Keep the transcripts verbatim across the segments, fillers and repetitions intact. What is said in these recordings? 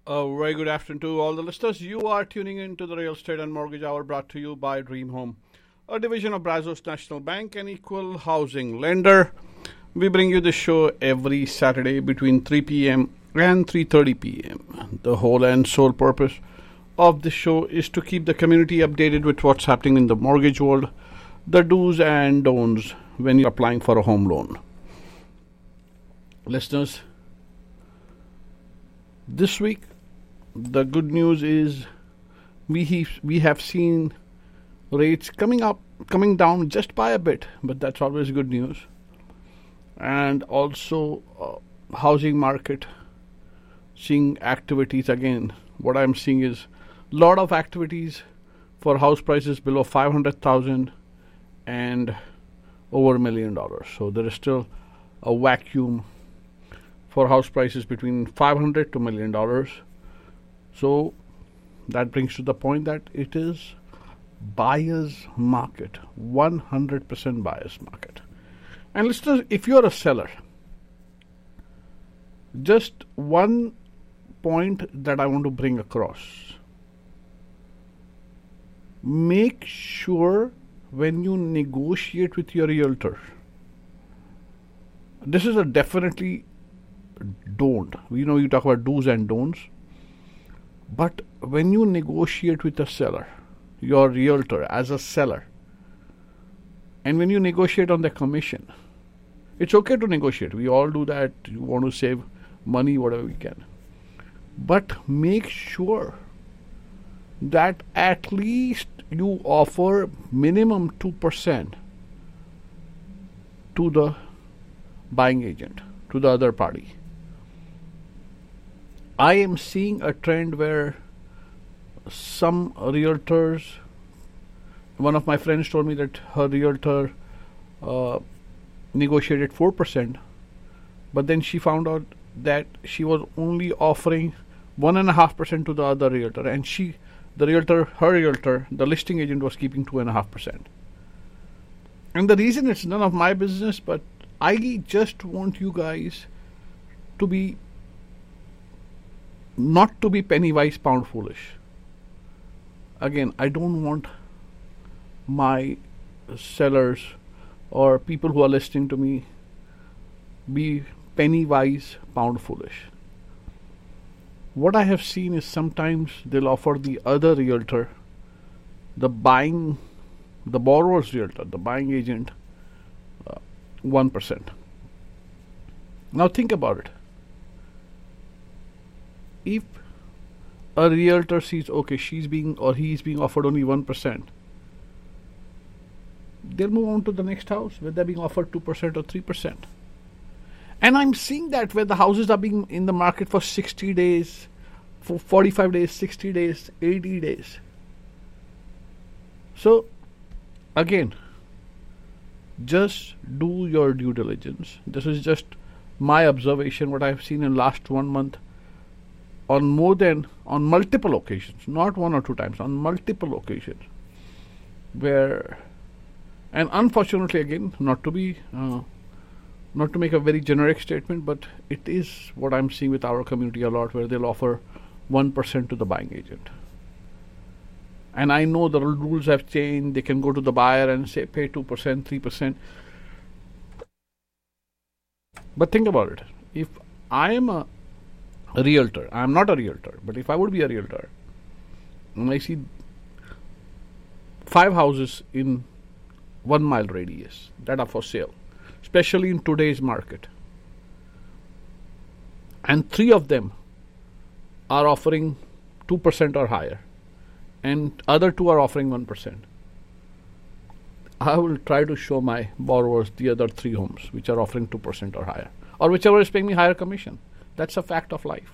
A very good afternoon to all the listeners. You are tuning in to the Real Estate and Mortgage Hour brought to you by Dream Home, a division of Brazos National Bank and Equal Housing Lender. We bring you this show every Saturday between three p.m. and three thirty p.m. The whole and sole purpose of this show is to keep the community updated with what's happening in the mortgage world, the do's and don'ts when you're applying for a home loan. Listeners, this week, the good news is we he- we have seen rates coming up, coming down just by a bit, but that's always good news. And also, uh, housing market seeing activities again. What I'm seeing is a lot of activities for house prices below five hundred thousand and over a million dollars. So there is still a vacuum for house prices between five hundred to a million dollars. So that brings to the point that it is buyer's market, one hundred percent buyer's market. And listeners, if you're a seller, just one point that I want to bring across. Make sure when you negotiate with your realtor, this is a definitely don't. You know, you talk about do's and don'ts. But when you negotiate with a seller, your realtor as a seller, and when you negotiate on the commission, it's okay to negotiate. We all do that. You want to save money, whatever we can. But make sure that at least you offer minimum two percent to the buying agent, to the other party. I am seeing a trend where some realtors, one of my friends told me that her realtor uh, negotiated four percent, but then she found out that she was only offering one point five percent to the other realtor, and she, the realtor, her realtor, the listing agent was keeping two point five percent. And the reason it's none of my business, but I just want you guys to be not to be penny wise, pound foolish. Again, I don't want my sellers or people who are listening to me be penny wise, pound foolish. What I have seen is sometimes they'll offer the other realtor, the buying, the borrower's realtor, the buying agent, uh, one percent. Now think about it. If a realtor sees, okay, she's being or he's being offered only one percent, they'll move on to the next house where they're being offered two percent or three percent. And I'm seeing that where the houses are being in the market for sixty days, for forty-five days, sixty days, eighty days. So, again, just do your due diligence. This is just my observation, what I've seen in last one month. On more than, on multiple occasions, not one or two times, on multiple occasions, where, and unfortunately again, not to be, uh, not to make a very generic statement, but it is what I'm seeing with our community a lot, where they'll offer one percent to the buying agent. And I know the rules have changed. They can go to the buyer and say, pay two percent, three percent. But think about it. If I am a A realtor. I am not a realtor, but if I would be a realtor, and I see five houses in one mile radius that are for sale, especially in today's market, and three of them are offering two percent or higher, and other two are offering one percent, I will try to show my borrowers the other three homes which are offering two percent or higher, or whichever is paying me higher commission. That's a fact of life.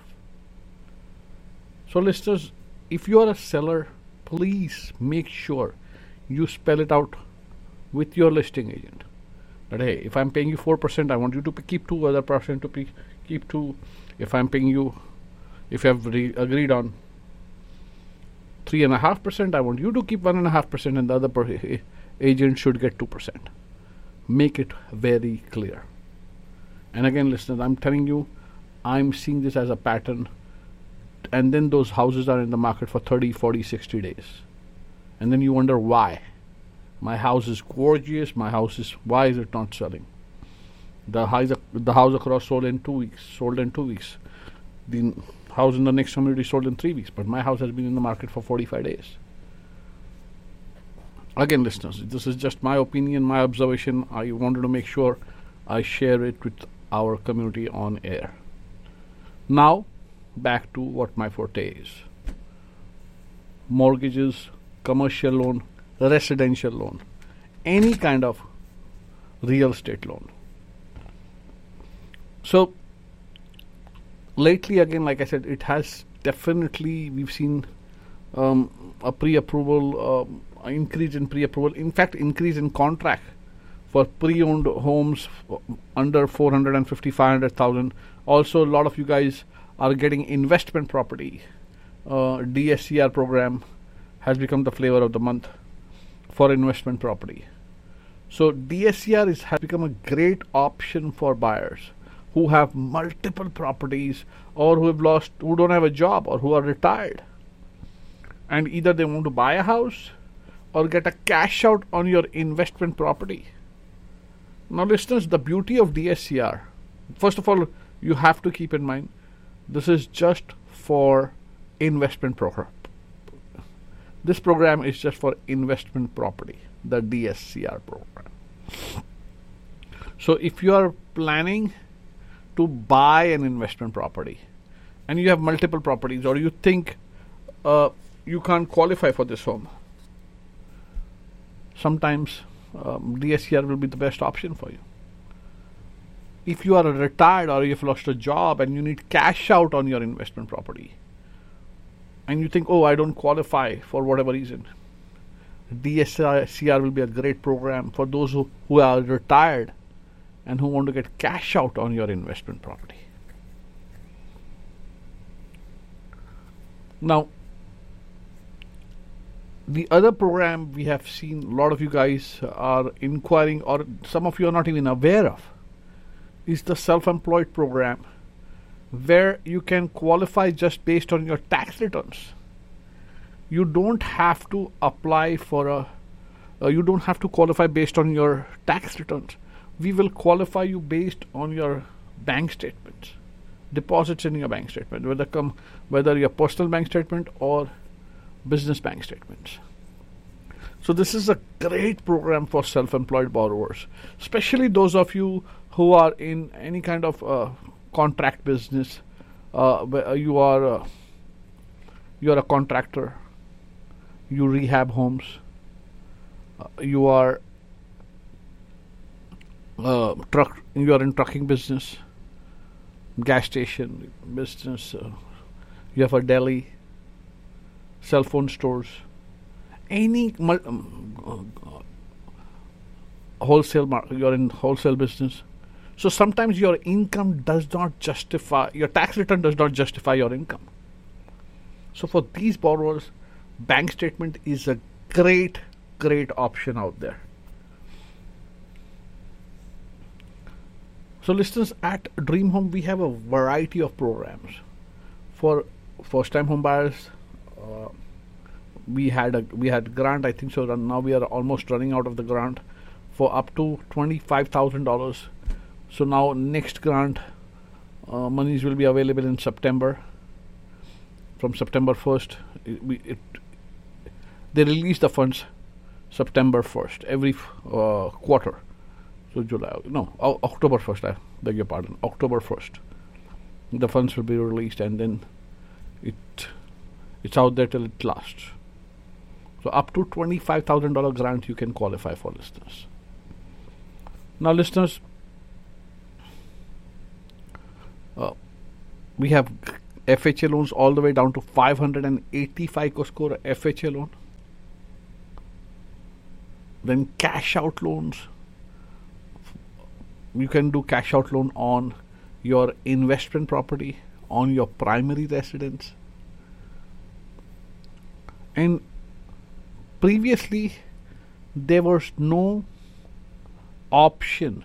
So listeners, if you are a seller, please make sure you spell it out with your listing agent. That, hey, if I'm paying you four percent, I want you to keep two other percent to pe- keep two. If I'm paying you, if you have re- agreed on three and a half percent, I want you to keep one and a half percent, and the other per- agent should get two percent. Make it very clear. And again, listeners, I'm telling you, I'm seeing this as a pattern and then those houses are in the market for thirty, forty, sixty days. And then you wonder why. My house is gorgeous, my house is, why is it not selling? The house, the house across sold in two weeks, sold in two weeks. The house in the next community sold in three weeks, but my house has been in the market for forty-five days. Again, listeners, this is just my opinion, my observation. I wanted to make sure I share it with our community on air. Now, back to what my forte is. Mortgages, commercial loan, residential loan, any kind of real estate loan. So, lately, again, like I said, it has definitely, we've seen um, a pre-approval, um, increase in pre-approval, in fact, increase in contract for pre-owned homes under four hundred fifty, five hundred thousand. Also, a lot of you guys are getting investment property. Uh, D S C R program has become the flavor of the month for investment property. So, D S C R is, has become a great option for buyers who have multiple properties or who have lost, who don't have a job or who are retired. And either they want to buy a house or get a cash out on your investment property. Now, listeners, the beauty of D S C R, first of all, you have to keep in mind, this is just for investment program. This program is just for investment property, the D S C R program. So, if you are planning to buy an investment property and you have multiple properties, or you think uh, you can't qualify for this home, sometimes um, D S C R will be the best option for you. If you are retired or you've lost a job and you need cash out on your investment property, and you think, oh, I don't qualify for whatever reason, D S C R will be a great program for those who, who are retired and who want to get cash out on your investment property. Now, the other program we have seen a lot of you guys are inquiring, or some of you are not even aware of, is the self-employed program, where you can qualify just based on your tax returns. You don't have to apply for a, uh, you don't have to qualify based on your tax returns. We will qualify you based on your bank statements, deposits in your bank statement, whether come whether your personal bank statement or business bank statements. So this is a great program for self-employed borrowers, especially those of you who are in any kind of uh, contract business. Uh, you are uh, you are a contractor. You rehab homes. Uh, you are uh, truck. You are in trucking business, gas station business. Uh, you have a deli, cell phone stores, any um, uh, wholesale. Mar- you are in wholesale business. So sometimes your income does not justify, your tax return does not justify your income. So for these borrowers, bank statement is a great, great option out there. So listeners, at Dream Home, we have a variety of programs. For first-time home buyers, uh, we had a we had grant, I think so. Now we are almost running out of the grant for up to twenty-five thousand dollars. So now next grant uh, monies will be available in September. From September first, it, we, it, they release the funds September first, every uh, quarter. So July, no, o- October first, I beg your pardon, October first. The funds will be released, and then it it's out there till it lasts. So up to twenty-five thousand dollars grant you can qualify for, listeners. Now, listeners, Uh, we have F H A loans all the way down to five hundred eighty FICO score F H A loan. Then cash out loans. You can do cash out loan on your investment property, on your primary residence. And previously, there was no option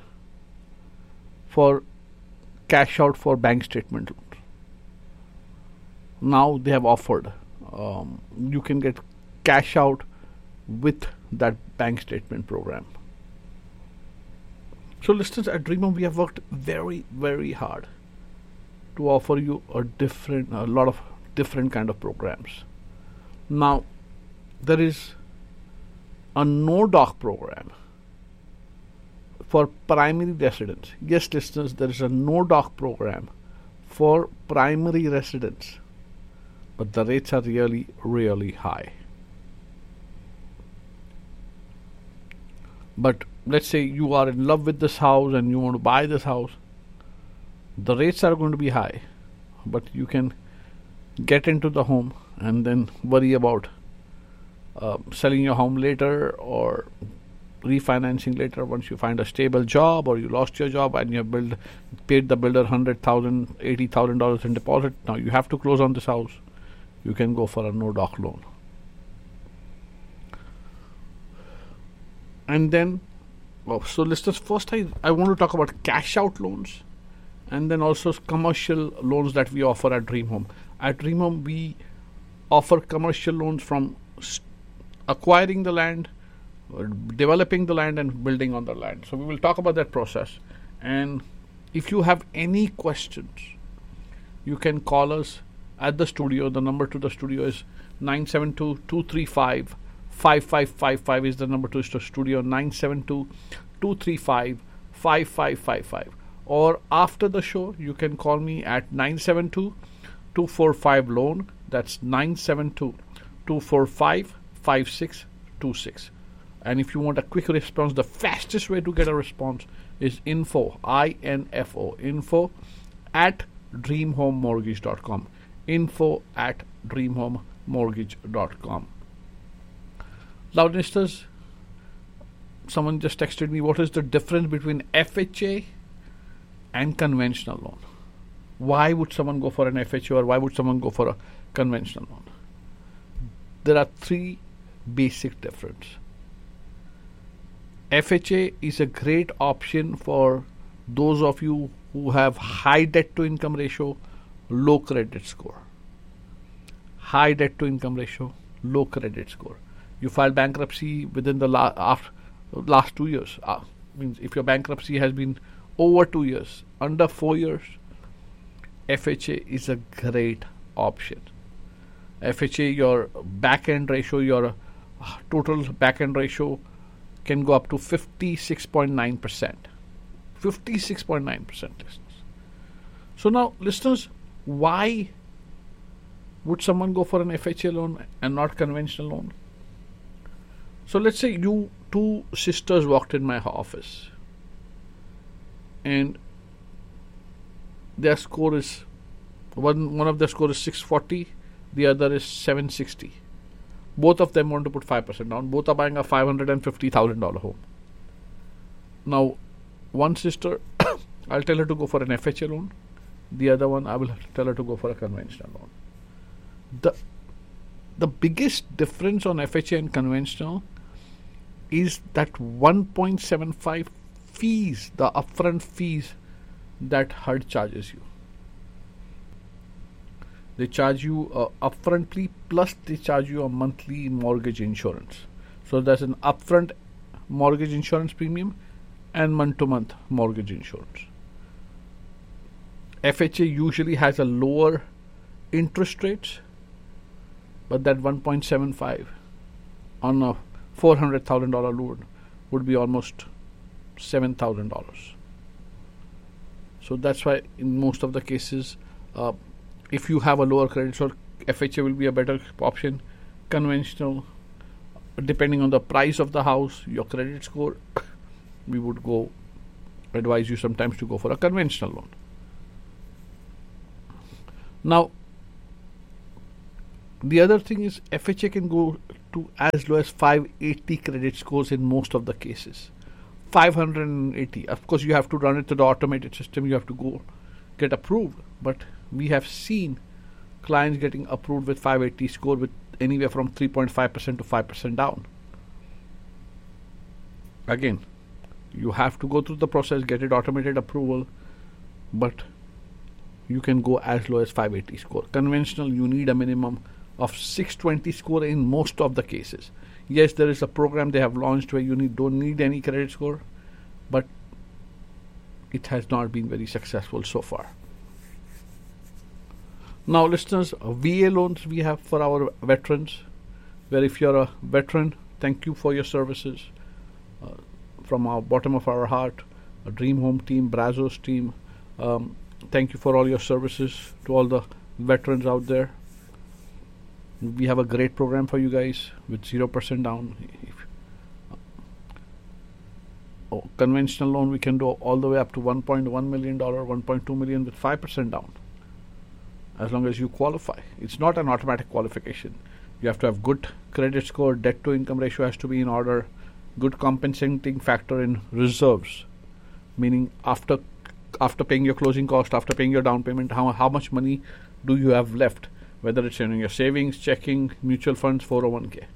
for cash out for bank statement loans. now they have offered um, you can get cash out with that bank statement program. So listeners, at Dream Home we have worked very very hard to offer you a different a lot of different kind of programs. Now there is a no doc program for primary residents. Yes listeners, there is a no doc program for primary residents, but the rates are really really high. But let's say you are in love with this house and you want to buy this house, the rates are going to be high, but you can get into the home and then worry about uh, selling your home later or refinancing later once you find a stable job, or you lost your job and you have build, paid the builder one hundred thousand dollars, eighty thousand dollars in deposit. Now you have to close on this house. You can go for a no doc loan. And then, oh, so listeners, first I, I want to talk about cash out loans, and then also commercial loans that we offer at Dream Home. At Dream Home, we offer commercial loans from st- acquiring the land, uh, developing the land, and building on the land. So we will talk about that process. And if you have any questions, you can call us at the studio. The number to the studio is nine seven two, two three five, five five five five is the number to the studio, nine seven two, two three five, five five five five. Or after the show, you can call me at nine seven two, two four five loan. That's nine seven two, two four five, five six two six. And if you want a quick response, the fastest way to get a response is info, I N F O, info at dream home mortgage dot com. Info at dream home mortgage dot com. Now, listeners, someone just texted me, what is the difference between F H A and conventional loan? Why would someone go for an F H A or why would someone go for a conventional loan? There are three basic differences. F H A is a great option for those of you who have high debt to income ratio, low credit score. High debt to income ratio, low credit score. You file bankruptcy within the la- after, last two years. Uh, means if your bankruptcy has been over two years, under four years, F H A is a great option. F H A, your back end ratio, your uh, total back end ratio can go up to fifty-six point nine percent. fifty-six point nine percent, listeners. So now, listeners, why would someone go for an F H A loan and not conventional loan? So let's say you two sisters walked in my office and their score is one one of their score is six forty, the other is seven sixty. Both of them want to put five percent down. Both are buying a five hundred fifty thousand dollars home. Now, one sister, I'll tell her to go for an F H A loan. The other one, I will tell her to go for a conventional loan. The, the biggest difference on F H A and conventional is that one point seven five fees, the upfront fees that H U D charges you. They charge you uh, upfrontly, plus they charge you a monthly mortgage insurance. So there's an upfront mortgage insurance premium and month-to-month mortgage insurance. F H A usually has a lower interest rates, but that one point seven five on a four hundred thousand dollars loan would be almost seven thousand dollars. So that's why in most of the cases, uh, if you have a lower credit score, F H A will be a better option. Conventional, depending on the price of the house, your credit score, we would go advise you sometimes to go for a conventional loan. Now, the other thing is F H A can go to as low as five eighty credit scores in most of the cases. five hundred eighty. Of course, you have to run it to the automated system. You have to go get approved. But we have seen clients getting approved with five eighty score with anywhere from three point five percent to five percent down. Again, you have to go through the process, get it automated approval, but you can go as low as five eighty score. Conventional, you need a minimum of six twenty score in most of the cases. Yes, there is a program they have launched where you need, don't need any credit score, but it has not been very successful so far. Now, listeners, V A loans we have for our veterans, where if you're a veteran, thank you for your services. Uh, from our bottom of our heart, a Dream Home team, Brazos team, um, thank you for all your services to all the veterans out there. We have a great program for you guys with zero percent down. If, uh, oh, conventional loan we can do all the way up to one point one million dollars, one point two million dollars with five percent down, as long as you qualify. It's not an automatic qualification. You have to have good credit score, debt to income ratio has to be in order, good compensating factor in reserves, meaning after after paying your closing cost, after paying your down payment, how, how much money do you have left, whether it's in your savings, checking, mutual funds, four oh one k.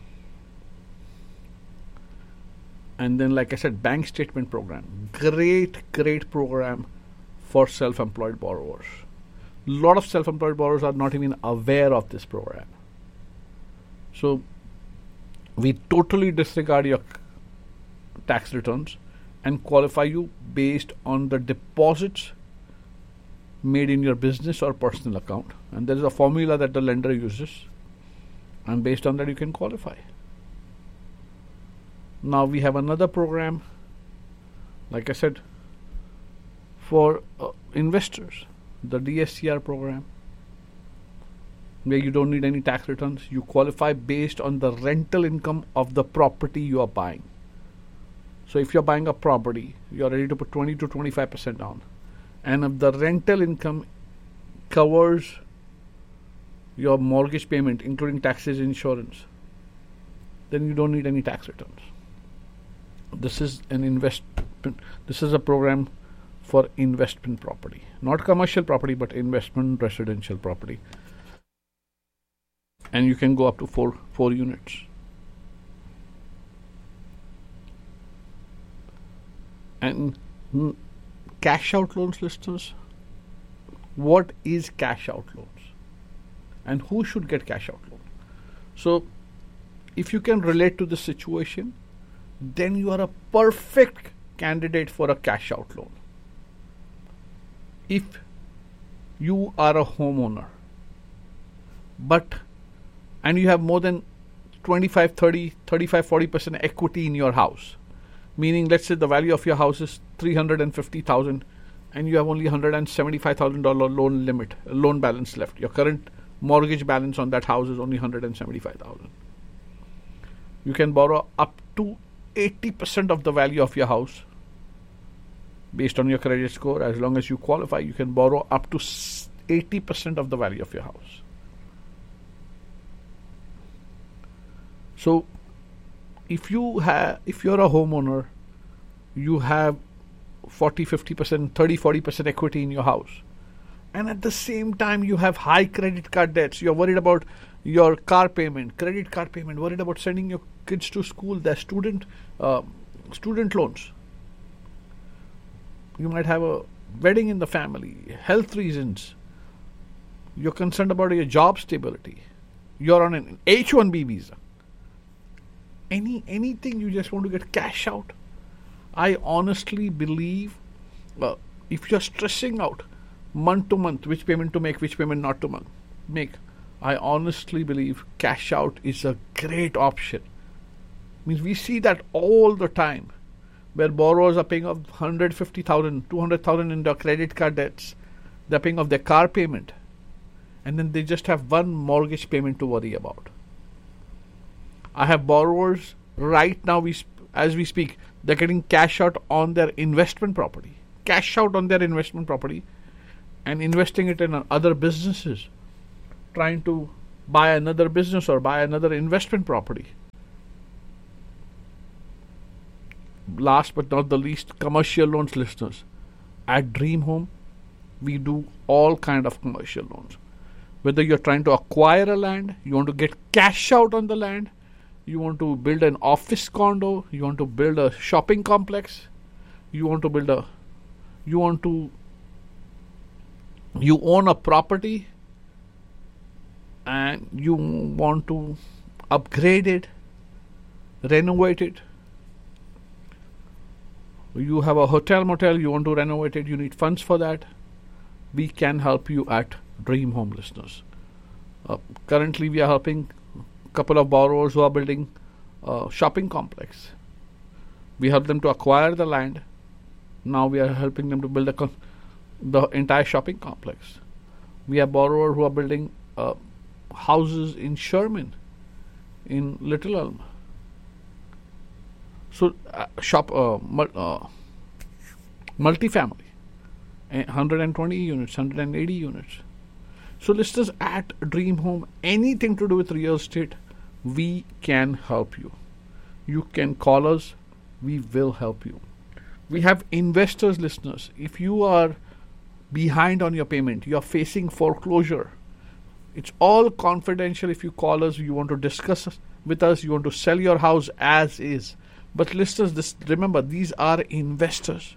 And then, like I said, bank statement program. Great, great program for self-employed borrowers. A lot of self-employed borrowers are not even aware of this program. So, we totally disregard your tax returns and qualify you based on the deposits made in your business or personal account. And there is a formula that the lender uses, and based on that you can qualify. Now we have another program, like I said, for uh, investors, the D S C R program, where you don't need any tax returns. You qualify based on the rental income of the property you are buying. So if you're buying a property, you're ready to put twenty to twenty-five percent down, and if the rental income covers your mortgage payment, including taxes, insurance, then you don't need any tax returns. This is an investment. This is a program for investment property, not commercial property, but investment residential property. And you can go up to four four units. And mm, cash out loans, listeners. What is cash out loans? And who should get cash out loan? So, if you can relate to the situation, then you are a perfect candidate for a cash out loan. If you are a homeowner, but and you have more than twenty-five, thirty, thirty-five, forty percent equity in your house, meaning let's say the value of your house is three hundred fifty thousand dollars and you have only one hundred seventy-five thousand dollars loan limit, loan balance left. Your current mortgage balance on that house is only one hundred seventy-five thousand dollars. You can borrow up to eighty percent of the value of your house based on your credit score. As long as you qualify, you can borrow up to eighty percent of the value of your house. So, if you have, if you're a homeowner, you have forty, fifty percent, thirty, forty percent equity in your house, and at the same time you have high credit card debts, you're worried about your car payment, credit card payment, worried about sending your kids to school, their student uh, student loans. You might have a wedding in the family, health reasons. You're concerned about your job stability. You're on an H one B visa. Any anything you just want to get cash out. I honestly believe uh, if you're stressing out month to month, which payment to make, which payment not to mon- make, I honestly believe cash out is a great option. Means we see that all the time, where borrowers are paying off one hundred fifty thousand dollars, two hundred thousand dollars in their credit card debts. They're paying off their car payment, and then they just have one mortgage payment to worry about. I have borrowers right now, we sp- as we speak, they're getting cash out on their investment property, cash out on their investment property, and investing it in other businesses, trying to buy another business or buy another investment property. Last but not the least, commercial loans, listeners. At Dream Home, we do all kind of commercial loans. Whether you're trying to acquire a land, you want to get cash out on the land, you want to build an office condo, you want to build a shopping complex, you want to build a, you want to you own a property and you want to upgrade it, renovate it. You have a hotel motel, you want to renovate it, you need funds for that. We can help you at Dream Home, listeners. Uh, currently, we are helping a couple of borrowers who are building a shopping complex. We help them to acquire the land. Now we are helping them to build a con- the entire shopping complex. We have borrowers who are building uh, houses in Sherman, in Little Elm. So, uh, shop uh, mul- uh, multifamily, one hundred twenty units, one hundred eighty units. So, listeners, at Dream Home, anything to do with real estate, we can help you. You can call us. We will help you. We have investors, listeners. If you are behind on your payment, you are facing foreclosure, it's all confidential. If you call us, you want to discuss with us, you want to sell your house as is. But listeners, this, remember, these are investors.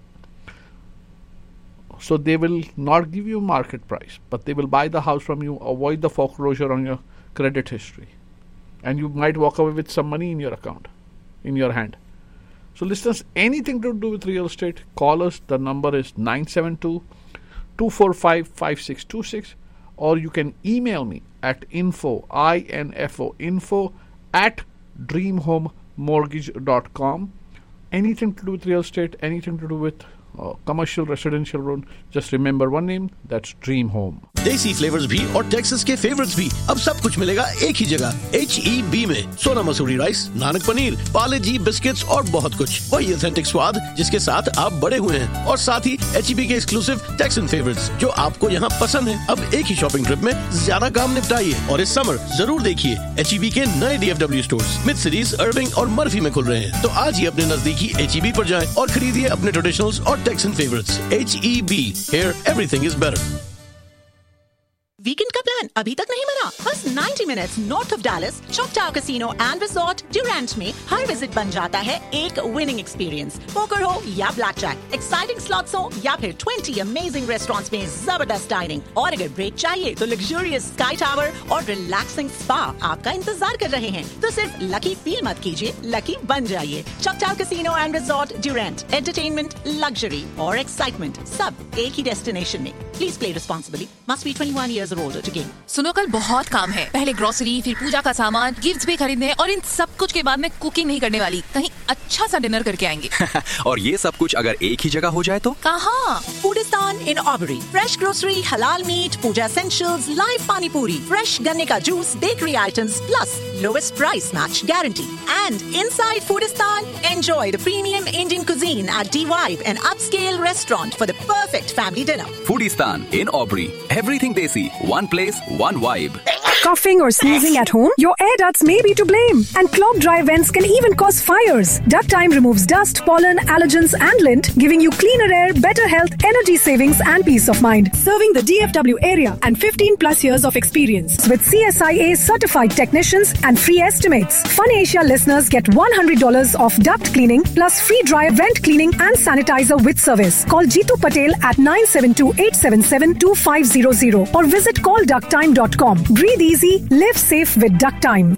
So they will not give you market price, but they will buy the house from you, avoid the foreclosure on your credit history. And you might walk away with some money in your account, in your hand. So listeners, anything to do with real estate, call us. The number is nine seven two, two four five, five six two six. Or you can email me at info, I N F O, info at dreamhomemortgage dot com. Anything to do with real estate, anything to do with uh, commercial, residential loan, just remember one name, that's Dream Home. देसी flavours भी और Texas के favourites भी अब सब कुछ मिलेगा एक ही जगह एच ई बी में। सोना मसूरी राइस, नानक पनीर, पाले जी बिस्किट्स और बहुत कुछ। वही ऑथेंटिक स्वाद जिसके साथ आप बड़े हुए हैं और साथ ही एच ई बी के एक्सक्लूसिव टेक्सन फेवरेट्स जो आपको यहाँ पसंद है। अब एक ही शॉपिंग ट्रिप में ज्यादा काम निपटाइए और इस समर जरूर देखिए एच ई बी के नए D F W stores mid cities, अर्विंग और मर्फी में खुल रहे हैं। तो आज ही अपने नजदीकी एच ई बी पर जाएं और खरीदिए अपने ट्रेडिशनल्स और taxon favourites. H E B, here everything is better. Weekend का प्लान अभी तक नहीं बना? बस ninety minutes north of Dallas, चॉकटाव casino and resort Durand में हर विजिट बन जाता है एक विनिंग एक्सपीरियंस। पोकर हो या ब्लैक जैक, एक्साइटिंग स्लॉट्स हो या फिर twenty अमेजिंग रेस्टोरेंट्स में जबरदस्त डाइनिंग। और अगर ब्रेक चाहिए तो लग्जूरियस स्काई टावर और रिलैक्सिंग स्पा आपका इंतजार कर रहे हैं। तो सिर्फ लकी फील मत कीजिए, लकी बन जाइए। चॉकटाव casino and resort Durand, entertainment, luxury और एक्साइटमेंट सब एक ही डेस्टिनेशन में। Please play responsibly. Must be twenty-one years or older to game. सुनो, कल बहुत काम है। पहले ग्रोसरी, फिर पूजा का सामान, गिफ्ट्स भी खरीदने और इन सब कुछ के बाद मैं कुकिंग नहीं करने वाली। कहीं अच्छा सा डिनर करके आएंगे। और ये सब कुछ अगर एक ही जगह हो जाए तो? कहाँ? फूडिस्तान इन ऑबरी। फ्रेश ग्रोसरी, हलाल मीट, पूजा एसेंशियल्स, लाइव पानी पूरी, फ्रेश गन्ने का juice, bakery items, plus lowest price match guarantee. And inside Foodistan, enjoy the premium Indian cuisine at D-Vibe, an upscale restaurant for the perfect family dinner. Foodistan in Aubrey. Everything desi. One place, one vibe. Coughing or sneezing at home? Your air ducts may be to blame. And clogged dry vents can even cause fires. Duct Time removes dust, pollen, allergens and lint, giving you cleaner air, better health, energy savings and peace of mind. Serving the D F W area and fifteen plus years of experience. With C S I A certified technicians and free estimates. Fun Asia listeners get one hundred dollars off duct cleaning plus free dry vent cleaning and sanitizer with service. Call Jeetu Patel at nine seven two, eight seven seven, two five zero zero or visit call duct time dot com. Breathe easy, live safe with Duct Time.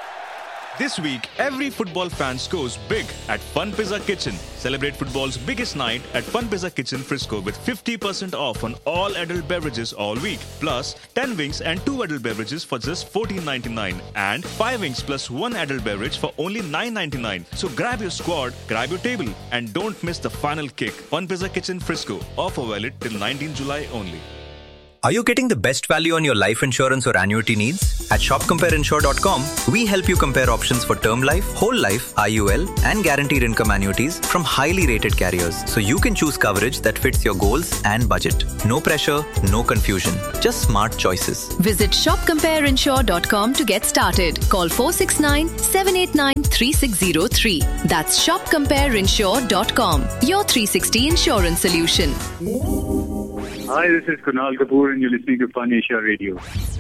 This week, every football fan scores big at Fun Pizza Kitchen. Celebrate football's biggest night at Fun Pizza Kitchen Frisco with fifty percent off on all adult beverages all week. Plus, ten wings and two adult beverages for just fourteen ninety-nine. And five wings plus one adult beverage for only nine ninety-nine. So grab your squad, grab your table, and don't miss the final kick. Fun Pizza Kitchen Frisco. Offer valid till nineteenth July only. Are you getting the best value on your life insurance or annuity needs? At shop compare insure dot com, we help you compare options for term life, whole life, I U L, and guaranteed income annuities from highly rated carriers. So you can choose coverage that fits your goals and budget. No pressure, no confusion. Just smart choices. Visit shop compare insure dot com to get started. Call four six nine, seven eight nine, three six zero three. That's shop compare insure dot com. Your three sixty insurance solution. Hi, this is Kunal Kapoor and you're listening to Fun Asia Radio.